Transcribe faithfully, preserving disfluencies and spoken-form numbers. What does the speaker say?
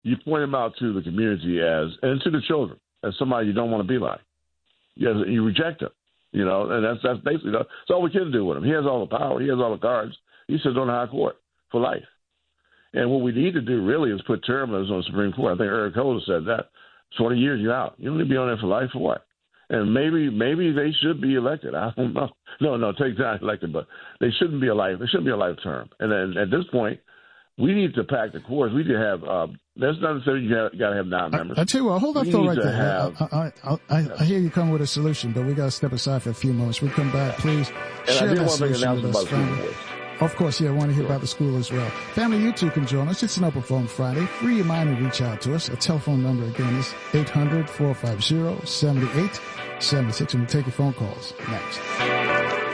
you point him out to the community as, and to the children, as somebody you don't want to be like. You, you reject him, you know, and that's that's basically that's all we can do with him. He has all the power. He has all the cards. He sits on the high court for life. And what we need to do really is put term limits on the Supreme Court. I think Eric Holder said that. twenty years, you're out. You don't need to be on there for life for what? And maybe maybe they should be elected. I don't know. No, no, take that elected, but they shouldn't be a life. They shouldn't be a life term. And then at this point, we need to pack the courts. We need to have. Uh, that's not necessarily you got to have nine members. I, I tell you what, hold that thought right there. Have, I, I, I, I hear you come with a solution, but we got to step aside for a few moments. We come back, please and share I that want to make an solution with us, family. Of course, yeah, I want to hear about the school as well. Family, you too can join us. It's an Open Phone Friday. Free your mind and reach out to us. Our telephone number again is eight hundred, four five zero, seven eight seven six, and we'll take your phone calls next.